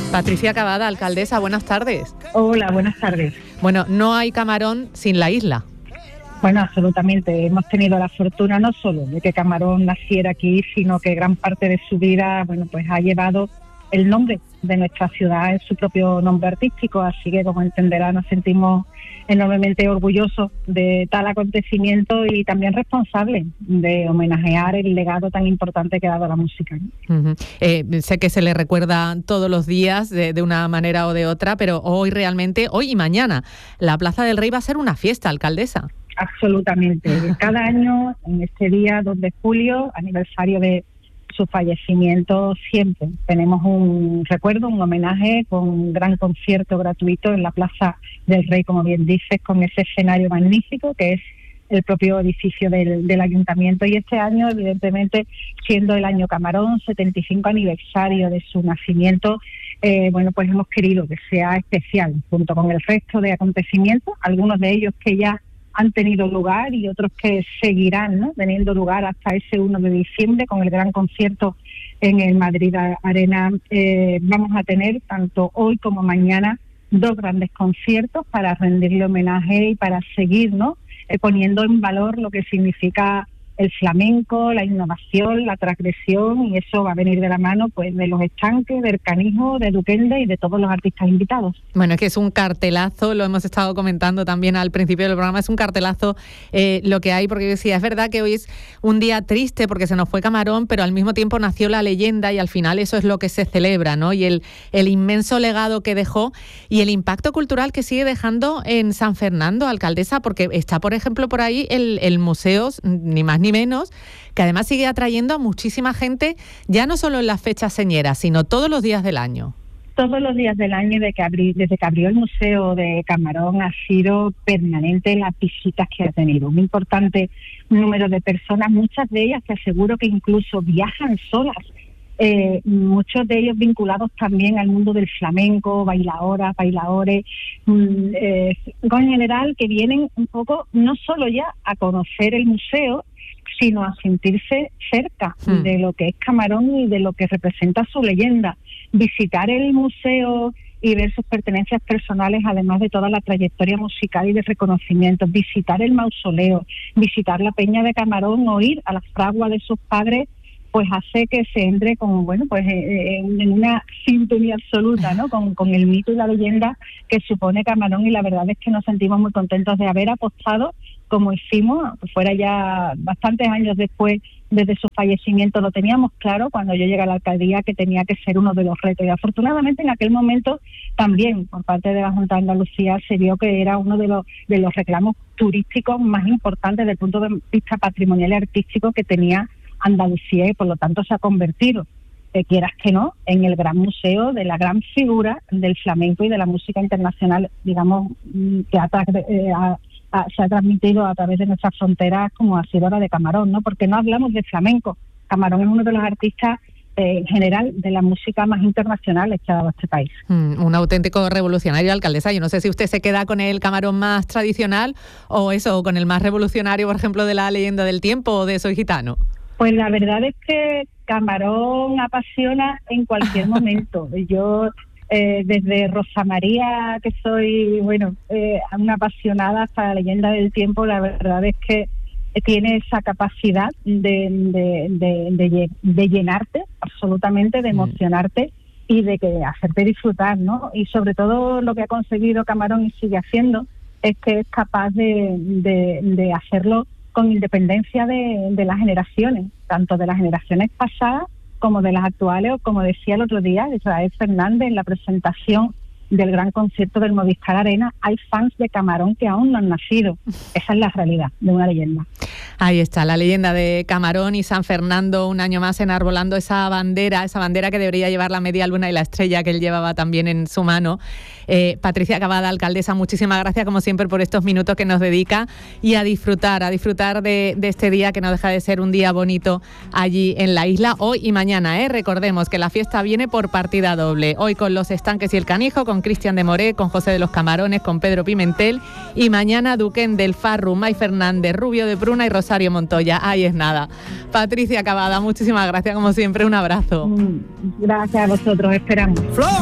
Patricia Cavada, alcaldesa, buenas tardes. Hola, buenas tardes. Bueno, no hay Camarón sin la isla. Bueno, absolutamente. Hemos tenido la fortuna no solo de que Camarón naciera aquí, sino que gran parte de su vida, pues ha llevado el nombre de nuestra ciudad en su propio nombre artístico. Así que, como entenderá, nos sentimos enormemente orgullosos de tal acontecimiento y también responsables de homenajear el legado tan importante que ha dado la música, ¿no? Uh-huh. Sé que se le recuerda todos los días de una manera o de otra, pero hoy y mañana, la Plaza del Rey va a ser una fiesta, alcaldesa. Absolutamente. Cada año, en este día 2 de julio, aniversario de su fallecimiento, siempre tenemos un recuerdo, un homenaje con un gran concierto gratuito en la Plaza del Rey, como bien dices, con ese escenario magnífico que es el propio edificio del ayuntamiento. Y este año, evidentemente, siendo el año Camarón, 75 aniversario de su nacimiento, pues hemos querido que sea especial, junto con el resto de acontecimientos, algunos de ellos que ya han tenido lugar y otros que seguirán, ¿no?, teniendo lugar hasta ese 1 de diciembre con el gran concierto en el Madrid Arena. Vamos a tener tanto hoy como mañana 2 grandes conciertos para rendirle homenaje y para seguir, ¿no?, poniendo en valor lo que significa el flamenco, la innovación, la transgresión, y eso va a venir de la mano pues de los Estanques, del Canijo, de Duquende y de todos los artistas invitados. Bueno, es que es un cartelazo, lo hemos estado comentando también al principio del programa, es un cartelazo lo que hay, porque yo decía, es verdad que hoy es un día triste porque se nos fue Camarón, pero al mismo tiempo nació la leyenda y al final eso es lo que se celebra, ¿no? Y el inmenso legado que dejó y el impacto cultural que sigue dejando en San Fernando, alcaldesa, porque está, por ejemplo, por ahí el museo, ni más ni menos, que además sigue atrayendo a muchísima gente, ya no solo en las fechas señeras, sino todos los días del año. Todos los días del año, desde que abrió el Museo de Camarón, ha sido permanente las visitas que ha tenido. Un importante número de personas, muchas de ellas te aseguro que incluso viajan solas. Muchos de ellos vinculados también al mundo del flamenco, bailadoras, bailadores, en general, que vienen un poco no solo ya a conocer el museo, sino a sentirse cerca de lo que es Camarón y de lo que representa su leyenda. Visitar el museo y ver sus pertenencias personales, además de toda la trayectoria musical y de reconocimiento, visitar el mausoleo, visitar la Peña de Camarón, oír a las fraguas de sus padres, pues hace que se entre en una sintonía absoluta, ¿no?, con el mito y la leyenda que supone Camarón, y la verdad es que nos sentimos muy contentos de haber apostado, como hicimos, fuera ya bastantes años después, desde su fallecimiento. Lo teníamos claro cuando yo llegué a la alcaldía que tenía que ser uno de los retos, y afortunadamente en aquel momento también por parte de la Junta de Andalucía se vio que era uno de los reclamos turísticos más importantes desde el punto de vista patrimonial y artístico que tenía Andalucía, y por lo tanto se ha convertido, quieras que no, en el gran museo de la gran figura del flamenco y de la música internacional, digamos, que se ha transmitido a través de nuestras fronteras, como ha sido la de Camarón, ¿no? Porque no hablamos de flamenco. Camarón es uno de los artistas en general de la música más internacionales que ha dado este país. Un auténtico revolucionario, alcaldesa. Yo no sé si usted se queda con el Camarón más tradicional o con el más revolucionario, por ejemplo, de la Leyenda del Tiempo o de Soy Gitano. Pues la verdad es que Camarón apasiona en cualquier momento. Yo desde Rosa María, que soy una apasionada, hasta la Leyenda del Tiempo, la verdad es que tiene esa capacidad de llenarte absolutamente, de emocionarte y de hacerte disfrutar, ¿no? Y sobre todo lo que ha conseguido Camarón y sigue haciendo es que es capaz de hacerlo con independencia de las generaciones, tanto de las generaciones pasadas como de las actuales, o como decía el otro día Israel Fernández en la presentación del gran concierto del Movistar Arena, hay fans de Camarón que aún no han nacido. Esa es la realidad de una leyenda. Ahí está, la leyenda de Camarón y San Fernando, un año más enarbolando esa bandera que debería llevar la media luna y la estrella que él llevaba también en su mano. Patricia Cavada, alcaldesa, muchísimas gracias como siempre por estos minutos que nos dedica, y a disfrutar de este día que no deja de ser un día bonito allí en la isla, hoy y mañana. Recordemos que la fiesta viene por partida doble, hoy con los Estanques y el Canijo, con Cristian de Moré, con José de los Camarones, con Pedro Pimentel, y mañana Duquende, del Farru, May Fernández, Rubio de Pruna y Rosario Montoya. Ahí es nada. Patricia Cavada, muchísimas gracias como siempre, un abrazo. Gracias a vosotros, esperamos.